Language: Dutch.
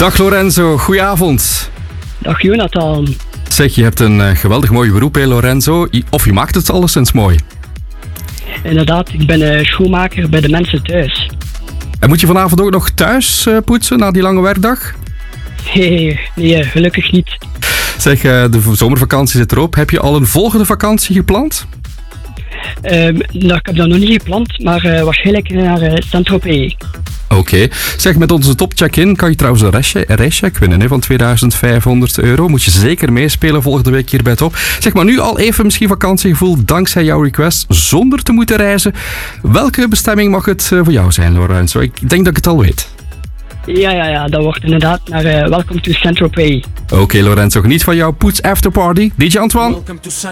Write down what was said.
Dag Lorenzo, goedenavond. Dag Jonathan. Zeg, je hebt een geweldig mooi beroep, hè Lorenzo? Of je maakt het alleszins mooi. Inderdaad, ik ben schoenmaker bij de mensen thuis. En moet je vanavond ook nog thuis poetsen na die lange werkdag? Nee, gelukkig niet. Zeg, de zomervakantie zit erop. Heb je al een volgende vakantie gepland? Nou, ik heb dat nog niet gepland, maar waarschijnlijk naar Saint-Tropez. Oké. Zeg, met onze top check-in kan je trouwens een reischeck winnen hè, van €2500. Moet je zeker meespelen volgende week hier bij Top. Zeg maar nu al even misschien vakantiegevoel dankzij jouw request zonder te moeten reizen. Welke bestemming mag het voor jou zijn, Lorenzo? Ik denk dat ik het al weet. Ja, dat wordt inderdaad naar Welcome to Saint-Tropez. Oké, Lorenzo, geniet van jouw poets afterparty. DJ Antoine.